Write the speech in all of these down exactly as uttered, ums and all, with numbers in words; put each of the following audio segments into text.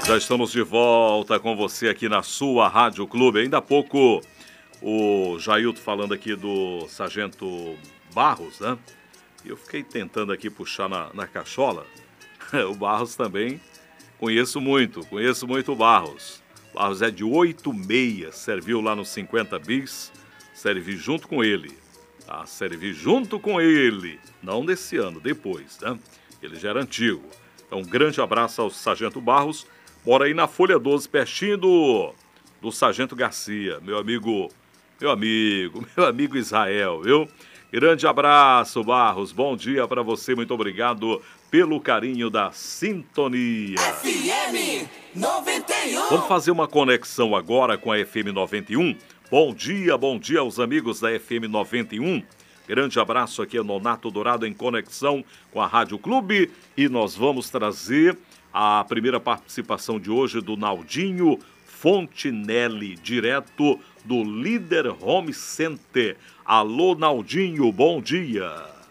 Já estamos de volta com você aqui na sua Rádio Clube. Ainda há pouco o Jailton falando aqui do Sargento Barros, né? E eu fiquei tentando aqui puxar na, na cachola. O Barros também conheço muito, conheço muito o Barros. O Barros é de oito seis, serviu lá no cinquenta bis, servi junto com ele. Tá? Servi junto com ele, não desse ano, depois, né? Ele já era antigo. Então, um grande abraço ao Sargento Barros. Mora aí na Folha doze, pertinho do, do Sargento Garcia, meu amigo, meu amigo, meu amigo Israel, viu? Grande abraço, Barros, bom dia para você, muito obrigado pelo carinho da sintonia. F M noventa e um. Vamos fazer uma conexão agora com a F M noventa e um. Bom dia, bom dia aos amigos da F M noventa e um. Grande abraço aqui, Nonato Dourado, em conexão com a Rádio Clube. E nós vamos trazer a primeira participação de hoje do Naldinho Fontinelli, direto do Líder Home Center. Alô, Naldinho, bom dia.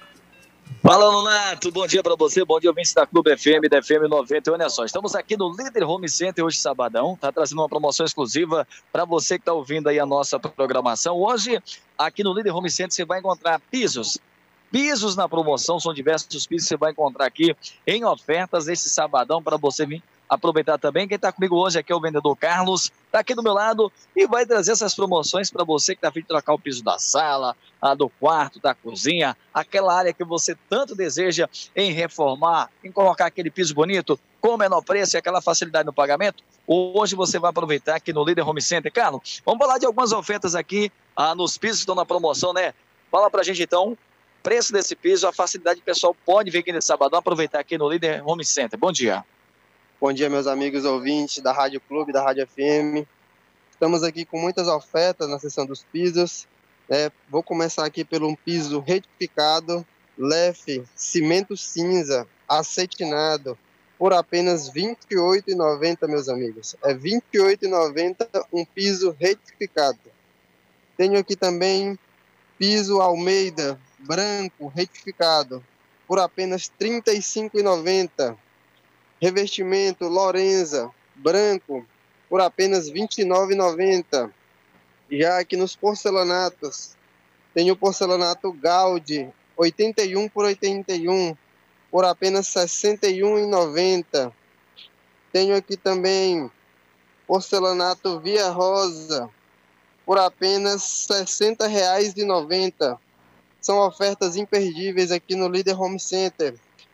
Fala, Nonato, bom dia para você, bom dia, ouvintes da Clube F M, da F M noventa. Olha só, estamos aqui no Líder Home Center hoje, sabadão, tá trazendo uma promoção exclusiva para você que está ouvindo aí a nossa programação. Hoje, aqui no Líder Home Center, você vai encontrar pisos. Pisos na promoção, são diversos pisos que você vai encontrar aqui em ofertas esse sabadão para você vir aproveitar também. Quem está comigo hoje aqui é o vendedor Carlos, está aqui do meu lado e vai trazer essas promoções para você que está vindo trocar o piso da sala, a do quarto, da cozinha, aquela área que você tanto deseja em reformar, em colocar aquele piso bonito, com menor preço e aquela facilidade no pagamento. Hoje você vai aproveitar aqui no Líder Home Center. Carlos, vamos falar de algumas ofertas aqui ah, nos pisos que estão na promoção, né? Fala para a gente então. Preço desse piso, a facilidade que o pessoal pode vir aqui nesse sabadão, aproveitar aqui no Líder Home Center. Bom dia. Bom dia, meus amigos ouvintes da Rádio Clube, da Rádio F M. Estamos aqui com muitas ofertas na seção dos pisos. É, vou começar aqui pelo um piso retificado, leve, cimento cinza, acetinado, por apenas vinte e oito reais e noventa centavos, meus amigos. É vinte e oito reais e noventa centavos um piso retificado. Tenho aqui também piso Almeida, branco, retificado, por apenas trinta e cinco reais e noventa centavos. Revestimento Lorenza, branco, por apenas vinte e nove reais e noventa centavos. Já aqui nos porcelanatos, tem o porcelanato Gaudi, oitenta e um por oitenta e um, por apenas sessenta e um reais e noventa centavos. Tenho aqui também porcelanato Via Rosa, por apenas sessenta reais e noventa centavos. São ofertas imperdíveis aqui no Líder Home Center.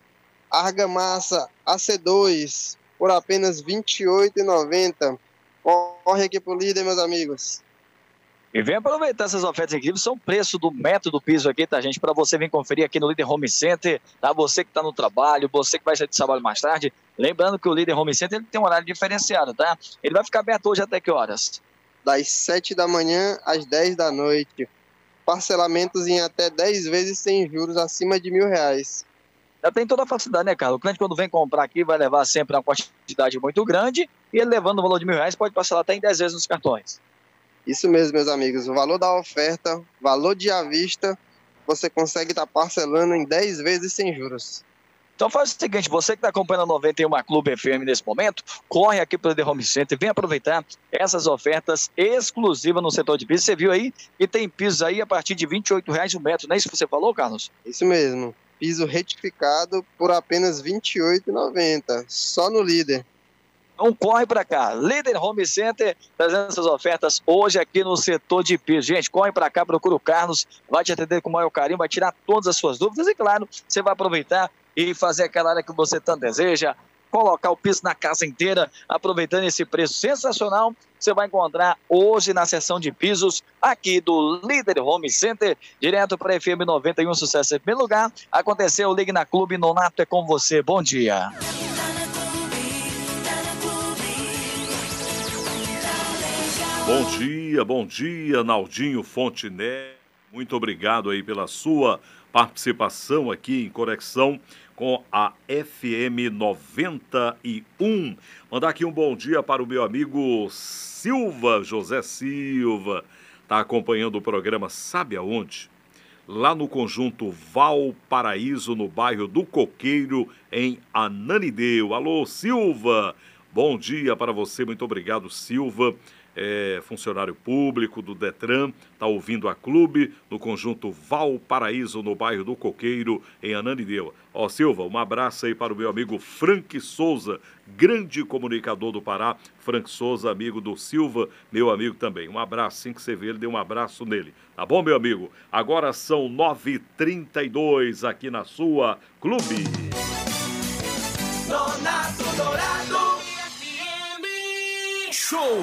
Argamassa A C dois, por apenas vinte e oito reais e noventa centavos. Corre aqui pro Líder, meus amigos. E vem aproveitar essas ofertas incríveis, são preço do metro do piso aqui, tá, gente? Para você vir conferir aqui no Líder Home Center, tá? Você que tá no trabalho, você que vai sair de trabalho mais tarde. Lembrando que o Líder Home Center ele tem um horário diferenciado, tá? Ele vai ficar aberto hoje até que horas? Das sete da manhã às dez da noite. Parcelamentos em até dez vezes sem juros, acima de mil reais. Já tem toda a facilidade, né, Carlos? O cliente, quando vem comprar aqui, vai levar sempre uma quantidade muito grande e ele levando o valor de mil reais pode parcelar até em dez vezes nos cartões. Isso mesmo, meus amigos. O valor da oferta, valor de à vista, você consegue estar parcelando em dez vezes sem juros. Então faz o seguinte, você que está acompanhando a noventa e um Clube F M nesse momento, corre aqui para o The Home Center, vem aproveitar essas ofertas exclusivas no setor de pisos. Você viu aí que tem pisos aí a partir de vinte e oito reais o metro, não é isso que você falou, Carlos? Isso mesmo. Piso retificado por apenas vinte e oito reais e noventa centavos, só no Líder. Então corre para cá, Líder Home Center, trazendo essas ofertas hoje aqui no setor de piso. Gente, corre para cá, procura o Carlos, vai te atender com o maior carinho, vai tirar todas as suas dúvidas e, claro, você vai aproveitar e fazer aquela área que você tanto deseja, colocar o piso na casa inteira, aproveitando esse preço sensacional. Você vai encontrar hoje na seção de pisos aqui do Líder Home Center, direto para F M noventa e um, sucesso em primeiro lugar. Aconteceu, ligue na Clube, Nonato é com você. Bom dia. Bom dia, bom dia, Naldinho Fontinelli. Muito obrigado aí pela sua participação aqui em conexão com a F M noventa e um. Mandar aqui um bom dia para o meu amigo Silva, José Silva. Está acompanhando o programa, sabe aonde? Lá no conjunto Valparaíso, no bairro do Coqueiro, em Ananindeua. Alô, Silva! Bom dia para você, muito obrigado, Silva. É, funcionário público do Detran, está ouvindo a clube no conjunto Valparaíso, no bairro do Coqueiro, em Ananindeua. Ó, Silva, um abraço aí para o meu amigo Frank Souza, grande comunicador do Pará. Frank Souza, amigo do Silva, meu amigo também. Um abraço, assim que você vê ele, dê um abraço nele. Tá bom, meu amigo? Agora são nove e trinta e dois aqui na sua clube. Nonato Dourado. Show